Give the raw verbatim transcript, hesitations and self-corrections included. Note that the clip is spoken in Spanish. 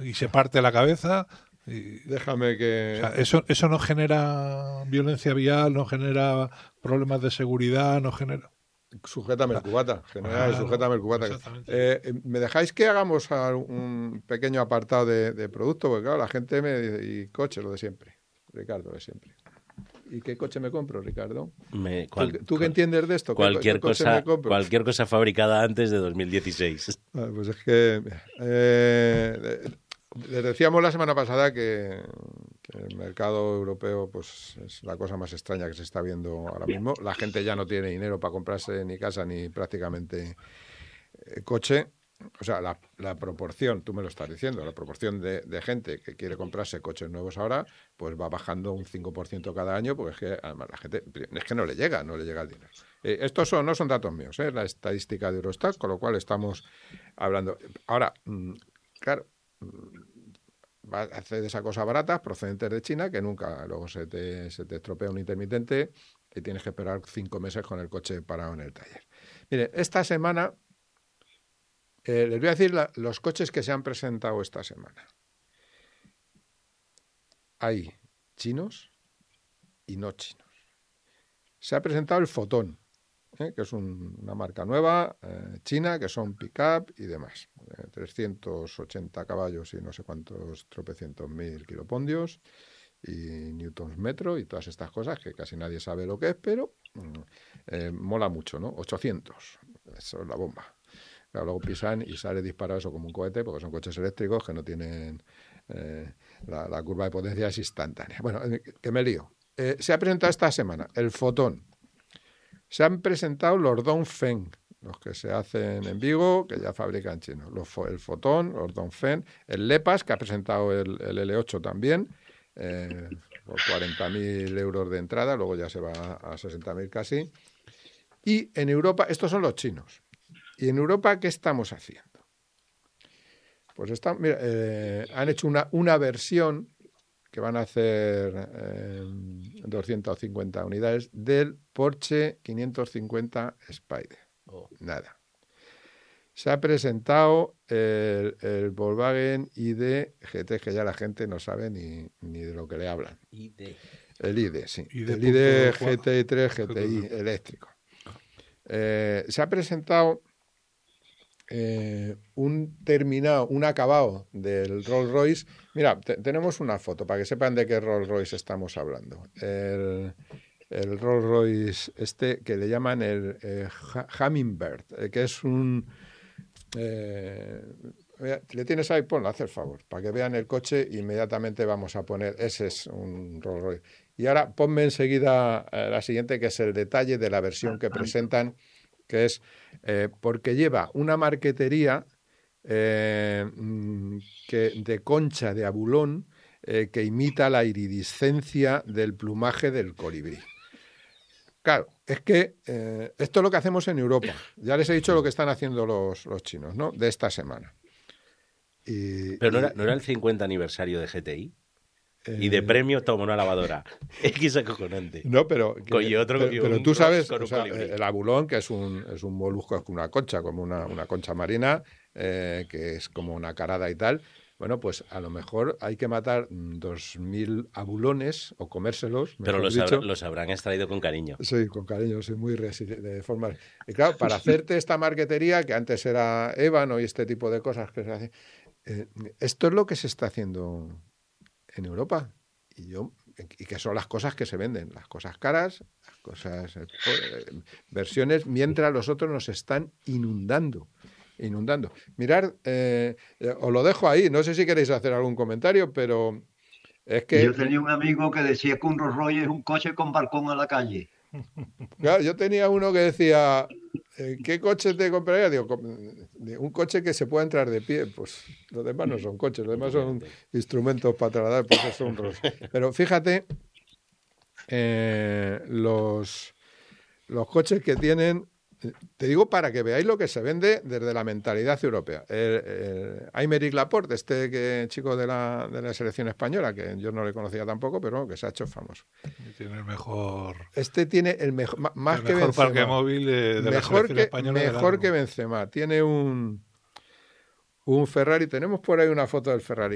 y se parte la cabeza. Y, Déjame que... o sea, eso, eso no genera violencia vial, no genera problemas de seguridad, no genera... Sujétame el cubata, general, Claro, sujétame el cubata. exactamente. Eh, ¿Me dejáis que hagamos un pequeño apartado de, de producto? Porque claro, la gente me dice, y coche, lo de siempre. Ricardo, lo de siempre. ¿Y qué coche me compro, Ricardo? Me, cual, ¿Tú, ¿Tú qué cual, entiendes de esto? ¿Qué, cualquier, qué coche cosa, me compro? cualquier cosa fabricada antes de dos mil dieciséis. Ah, pues es que... Eh, les decíamos la semana pasada que, que el mercado europeo pues es la cosa más extraña que se está viendo ahora mismo. La gente ya no tiene dinero para comprarse ni casa ni prácticamente eh, coche. O sea, la, la proporción, tú me lo estás diciendo, la proporción de, de gente que quiere comprarse coches nuevos ahora, pues va bajando un cinco por ciento cada año, porque es que además la gente, es que no le llega, no le llega el dinero. Eh, estos son, no son datos míos, es eh, la estadística de Eurostat, con lo cual estamos hablando. Ahora, mmm, claro, va a hacer esa cosa baratas procedentes de China que nunca, luego se te, se te estropea un intermitente y tienes que esperar cinco meses con el coche parado en el taller. Mire, esta semana eh, les voy a decir la, los coches que se han presentado esta semana. Hay chinos y no chinos. Se ha presentado el Fotón, ¿eh? que es un, una marca nueva, eh, china, que son pick-up y demás. Eh, trescientos ochenta caballos y no sé cuántos tropecientos mil kilopondios y newtons metro y todas estas cosas que casi nadie sabe lo que es, pero eh, mola mucho, ¿no? ochocientos, eso es la bomba. Claro, luego pisan y sale disparado eso como un cohete porque son coches eléctricos que no tienen eh, la, la curva de potencia es instantánea. Bueno, que me lío. Eh, se ha presentado esta semana el Fotón. Se han presentado los Dongfeng, los que se hacen en Vigo, que ya fabrican chinos. Los, el Fotón, los Dongfeng, el Lepas, que ha presentado el, el ele ocho también, eh, por cuarenta mil euros de entrada, luego ya se va a sesenta mil casi. Y en Europa, estos son los chinos. ¿Y en Europa qué estamos haciendo? Pues están, mira, eh, han hecho una, una versión que van a hacer eh, doscientas cincuenta unidades del Porsche quinientos cincuenta Spider. Oh. Nada. Se ha presentado el, el Volkswagen I D G T, que ya la gente no sabe ni, ni de lo que le hablan. I D. El I D, sí. I D. El I D G T tres G T I eléctrico. Eh, se ha presentado Eh, un terminado, un acabado del Rolls Royce. Mira, te, tenemos una foto para que sepan de qué Rolls Royce estamos hablando. El, el Rolls Royce este que le llaman el eh, Hummingbird, eh, que es un... Eh, le tienes ahí, ponlo, haz el favor, para que vean el coche, inmediatamente vamos a poner, ese es un Rolls Royce. Y ahora ponme enseguida eh, la siguiente, que es el detalle de la versión que presentan, que es eh, porque lleva una marquetería eh, que, de concha de abulón eh, que imita la iridiscencia del plumaje del colibrí. Claro, es que eh, esto es lo que hacemos en Europa. Ya les he dicho lo que están haciendo los, los chinos, ¿no? De esta semana. Y, Pero no, y, era, ¿no era el cincuenta aniversario de G T I? Eh, y de premio toma una lavadora. X acojonante. No, pero, que, y otro, pero, y pero tú sabes, o sea, colibrí. el abulón, que es un, es un molusco, es una concha, como una, una concha marina, eh, que es como una carada y tal. Bueno, pues a lo mejor hay que matar dos mil abulones o comérselos. Pero los, dicho. Habrá, los habrán extraído con cariño. Sí, con cariño, sí, muy de forma. Y claro, para hacerte esta marquetería, que antes era ébano y este tipo de cosas que se hace, eh, esto es lo que se está haciendo en Europa. Y yo y que son las cosas que se venden, las cosas caras, las cosas eh, versiones, mientras los otros nos están inundando. Inundando. Mirad, eh, os lo dejo ahí. No sé si queréis hacer algún comentario, pero es que... Yo tenía un amigo que decía que un Rolls Royce es un coche con balcón a la calle. Claro, yo tenía uno que decía, ¿qué coche te compraría? Digo, un coche que se pueda entrar de pie. Pues los demás no son coches, los demás son instrumentos para trasladar, pues eso es un Rolls. Pero fíjate, eh, los, los coches que tienen... Te digo para que veáis lo que se vende desde la mentalidad europea. El, el Aymeric Laporte, este que, chico de la, de la selección española, que yo no le conocía tampoco, pero que se ha hecho famoso. Tiene el mejor... Este tiene el mejor... Más el que mejor Benzema, parque móvil de, de mejor la selección que, española. Mejor que Benzema. Tiene un, un Ferrari. Tenemos por ahí una foto del Ferrari.